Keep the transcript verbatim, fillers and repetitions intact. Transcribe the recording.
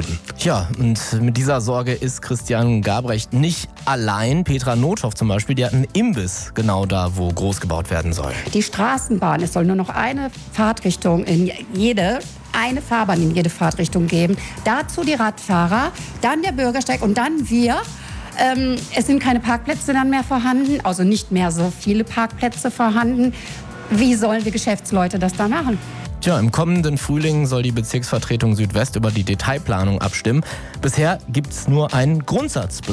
Gründen. Ja, und mit dieser Sorge ist Christian Gabrecht nicht allein. Petra Nothoff zum Beispiel, die hat einen Imbiss genau da, wo groß gebaut werden soll. Die Straßenbahn, es soll nur noch eine Fahrtrichtung in jede, eine Fahrbahn in jede Fahrtrichtung geben. Dazu die Radfahrer, dann der Bürgersteig und dann wir. Ähm, es sind keine Parkplätze dann mehr vorhanden, also nicht mehr so viele Parkplätze vorhanden. Wie sollen wir Geschäftsleute das da machen? Tja, im kommenden Frühling soll die Bezirksvertretung Südwest über die Detailplanung abstimmen. Bisher gibt's nur einen Grundsatz.